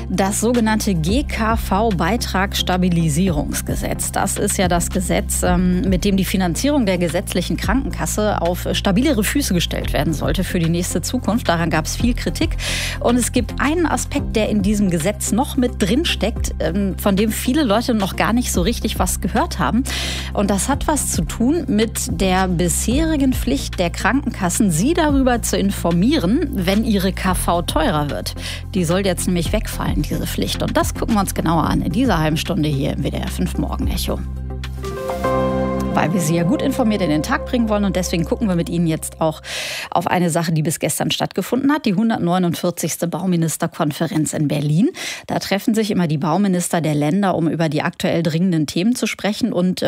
Das sogenannte GKV-Beitragsstabilisierungsgesetz, das ist ja das Gesetz, mit dem die Finanzierung der gesetzlichen Krankenkasse auf stabilere Füße gestellt werden sollte für die nächste Zukunft. Daran gab es viel Kritik. Und es gibt einen Aspekt, der in diesem Gesetz noch mit drin steckt, von dem viele Leute noch gar nicht so richtig was gehört haben. Und das hat was zu tun mit der bisherigen Pflicht der Krankenkassen, sie darüber zu informieren, wenn ihre KV teurer wird. Die soll jetzt nämlich wegfallen, diese Pflicht. Und das gucken wir uns genauer an in dieser halben Stunde hier im WDR 5 Morgen-Echo. Weil wir Sie ja gut informiert in den Tag bringen wollen. Und deswegen gucken wir mit Ihnen jetzt auch auf eine Sache, die bis gestern stattgefunden hat. Die 149. Bauministerkonferenz in Berlin. Da treffen sich immer die Bauminister der Länder, um über die aktuell dringenden Themen zu sprechen. Und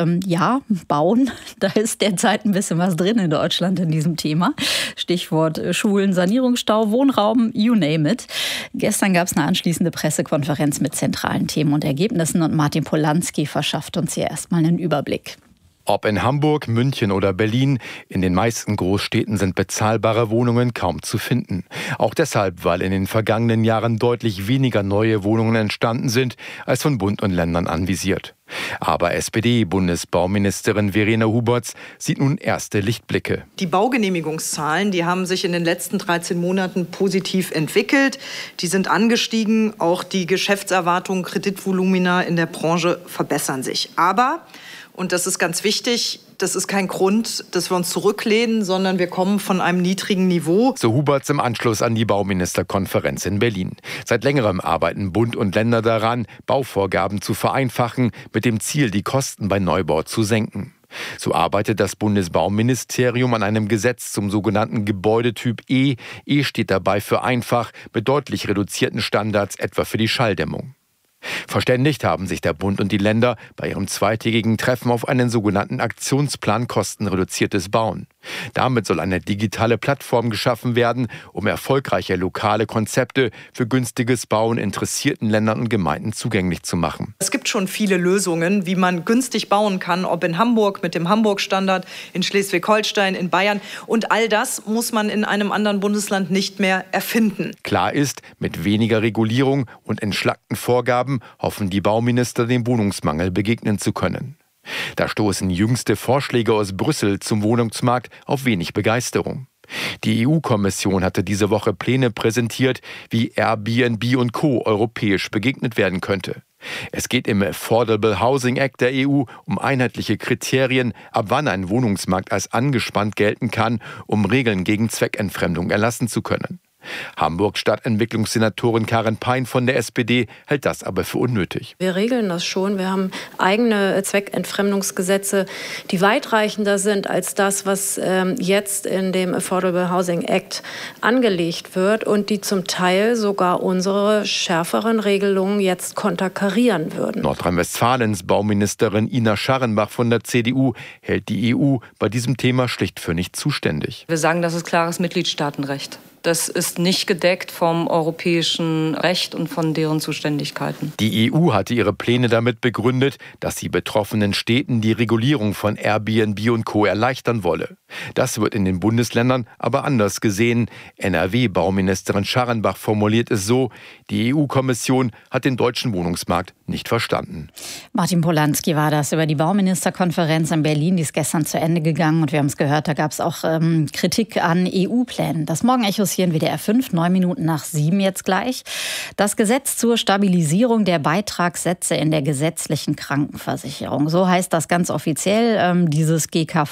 bauen, da ist derzeit ein bisschen was drin in Deutschland in diesem Thema. Stichwort Schulen, Sanierungsstau, Wohnraum, you name it. Gestern gab es eine anschließende Pressekonferenz mit zentralen Themen und Ergebnissen. Und Martin Polanski verschafft uns hier erstmal einen Überblick. Ob in Hamburg, München oder Berlin, in den meisten Großstädten sind bezahlbare Wohnungen kaum zu finden. Auch deshalb, weil in den vergangenen Jahren deutlich weniger neue Wohnungen entstanden sind, als von Bund und Ländern anvisiert. Aber SPD-Bundesbauministerin Verena Huberts sieht nun erste Lichtblicke. Die Baugenehmigungszahlen, die haben sich in den letzten 13 Monaten positiv entwickelt. Die sind angestiegen. Auch die Geschäftserwartungen, Kreditvolumina in der Branche verbessern sich. Aber, und das ist ganz wichtig, das ist kein Grund, dass wir uns zurücklehnen, sondern wir kommen von einem niedrigen Niveau. So Huberts im Anschluss an die Bauministerkonferenz in Berlin. Seit längerem arbeiten Bund und Länder daran, Bauvorgaben zu vereinfachen, mit dem Ziel, die Kosten bei Neubau zu senken. So arbeitet das Bundesbauministerium an einem Gesetz zum sogenannten Gebäudetyp E. E steht dabei für einfach, mit deutlich reduzierten Standards, etwa für die Schalldämmung. Verständigt haben sich der Bund und die Länder bei ihrem zweitägigen Treffen auf einen sogenannten Aktionsplan kostenreduziertes Bauen. Damit soll eine digitale Plattform geschaffen werden, um erfolgreiche lokale Konzepte für günstiges Bauen interessierten Ländern und Gemeinden zugänglich zu machen. Es gibt schon viele Lösungen, wie man günstig bauen kann, ob in Hamburg mit dem Hamburg-Standard, in Schleswig-Holstein, in Bayern. Und all das muss man in einem anderen Bundesland nicht mehr erfinden. Klar ist, mit weniger Regulierung und entschlackten Vorgaben hoffen die Bauminister, dem Wohnungsmangel begegnen zu können. Da stoßen jüngste Vorschläge aus Brüssel zum Wohnungsmarkt auf wenig Begeisterung. Die EU-Kommission hatte diese Woche Pläne präsentiert, wie Airbnb und Co. europäisch begegnet werden könnte. Es geht im Affordable Housing Act der EU um einheitliche Kriterien, ab wann ein Wohnungsmarkt als angespannt gelten kann, um Regeln gegen Zweckentfremdung erlassen zu können. Hamburgs Stadtentwicklungssenatorin Karin Pein von der SPD hält das aber für unnötig. Wir regeln das schon. Wir haben eigene Zweckentfremdungsgesetze, die weitreichender sind als das, was jetzt in dem Affordable Housing Act angelegt wird und die zum Teil sogar unsere schärferen Regelungen jetzt konterkarieren würden. Nordrhein-Westfalens Bauministerin Ina Scharrenbach von der CDU hält die EU bei diesem Thema schlicht für nicht zuständig. Wir sagen, das ist klares Mitgliedstaatenrecht. Das ist nicht gedeckt vom europäischen Recht und von deren Zuständigkeiten. Die EU hatte ihre Pläne damit begründet, dass sie betroffenen Städten die Regulierung von Airbnb und Co. erleichtern wolle. Das wird in den Bundesländern aber anders gesehen. NRW-Bauministerin Scharrenbach formuliert es so: Die EU-Kommission hat den deutschen Wohnungsmarkt nicht verstanden. Martin Polanski war das über die Bauministerkonferenz in Berlin. Die ist gestern zu Ende gegangen und wir haben es gehört, da gab es auch Kritik an EU-Plänen. Das Morgen-Echo hier in WDR 5, 9 Minuten nach 7 jetzt gleich. Das Gesetz zur Stabilisierung der Beitragssätze in der gesetzlichen Krankenversicherung. So heißt das ganz offiziell, dieses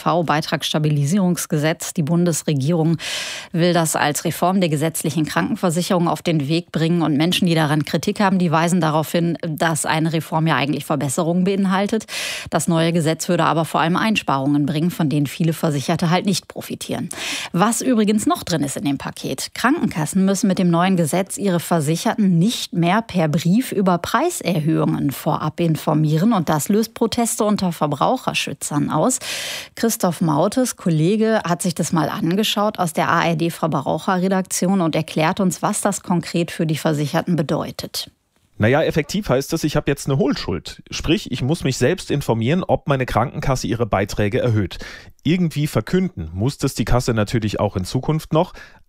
GKV-Beitragsstabilisierungsgesetz. Die Bundesregierung will das als Reform der gesetzlichen Krankenversicherung auf den Weg bringen. Und Menschen, die daran Kritik haben, die weisen darauf hin, dass eine Reform ja eigentlich Verbesserungen beinhaltet. Das neue Gesetz würde aber vor allem Einsparungen bringen, von denen viele Versicherte halt nicht profitieren. Was übrigens noch drin ist in dem Paket: Krankenkassen müssen mit dem neuen Gesetz ihre Versicherten nicht mehr per Brief über Preiserhöhungen vorab informieren. Und das löst Proteste unter Verbraucherschützern aus. Christoph Mautes, Kollege, hat sich das mal angeschaut aus der ARD-Verbraucherredaktion und erklärt uns, was das konkret für die Versicherten bedeutet. Naja, effektiv heißt das, ich habe jetzt eine Hohlschuld. Sprich, ich muss mich selbst informieren, ob meine Krankenkasse ihre Beiträge erhöht. Irgendwie verkünden muss das die Kasse natürlich auch in Zukunft noch.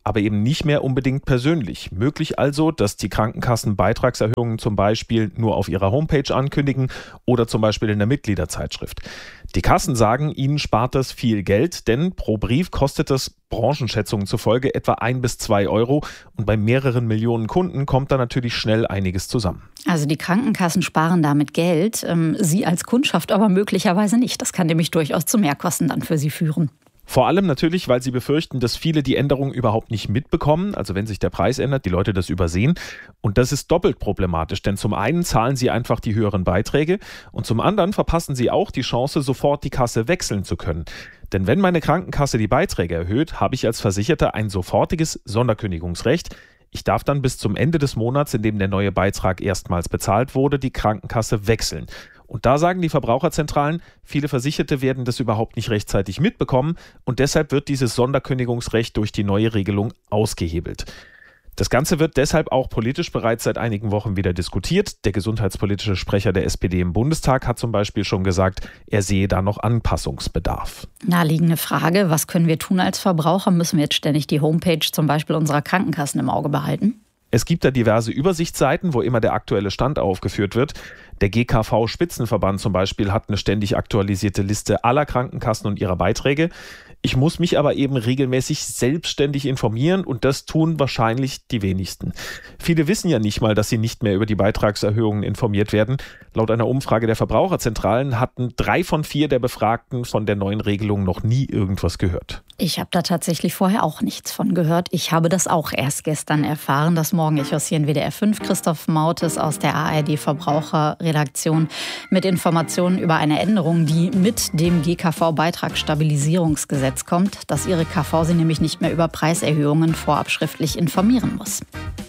aber eben nicht mehr unbedingt persönlich. Möglich also, dass die Krankenkassen Beitragserhöhungen zum Beispiel nur auf ihrer Homepage ankündigen oder zum Beispiel in der Mitgliederzeitschrift. Die Kassen sagen, ihnen spart das viel Geld, denn pro Brief kostet das Branchenschätzungen zufolge etwa 1 bis 2 Euro und bei mehreren Millionen Kunden kommt da natürlich schnell einiges zusammen. Also die Krankenkassen sparen damit Geld, Sie als Kundschaft aber möglicherweise nicht. Das kann nämlich durchaus zu Mehrkosten dann für Sie führen. Vor allem natürlich, weil sie befürchten, dass viele die Änderung überhaupt nicht mitbekommen. Also wenn sich der Preis ändert, die Leute das übersehen. Und das ist doppelt problematisch, denn zum einen zahlen sie einfach die höheren Beiträge und zum anderen verpassen sie auch die Chance, sofort die Kasse wechseln zu können. Denn wenn meine Krankenkasse die Beiträge erhöht, habe ich als Versicherter ein sofortiges Sonderkündigungsrecht. Ich darf dann bis zum Ende des Monats, in dem der neue Beitrag erstmals bezahlt wurde, die Krankenkasse wechseln. Und da sagen die Verbraucherzentralen, viele Versicherte werden das überhaupt nicht rechtzeitig mitbekommen und deshalb wird dieses Sonderkündigungsrecht durch die neue Regelung ausgehebelt. Das Ganze wird deshalb auch politisch bereits seit einigen Wochen wieder diskutiert. Der gesundheitspolitische Sprecher der SPD im Bundestag hat zum Beispiel schon gesagt, er sehe da noch Anpassungsbedarf. Naheliegende Frage, was können wir tun als Verbraucher? Müssen wir jetzt ständig die Homepage zum Beispiel unserer Krankenkassen im Auge behalten? Es gibt da diverse Übersichtsseiten, wo immer der aktuelle Stand aufgeführt wird. Der GKV-Spitzenverband zum Beispiel hat eine ständig aktualisierte Liste aller Krankenkassen und ihrer Beiträge. Ich muss mich aber eben regelmäßig selbstständig informieren und das tun wahrscheinlich die wenigsten. Viele wissen ja nicht mal, dass sie nicht mehr über die Beitragserhöhungen informiert werden. Laut einer Umfrage der Verbraucherzentralen hatten 3 von 4 der Befragten von der neuen Regelung noch nie irgendwas gehört. Ich habe da tatsächlich vorher auch nichts von gehört. Ich habe das auch erst gestern erfahren. Das Morgenechos hier in WDR 5. Christoph Mautes aus der ARD-Verbraucherredaktion mit Informationen über eine Änderung, die mit dem GKV-Beitragsstabilisierungsgesetz kommt, dass Ihre KV Sie nämlich nicht mehr über Preiserhöhungen vorab schriftlich informieren muss.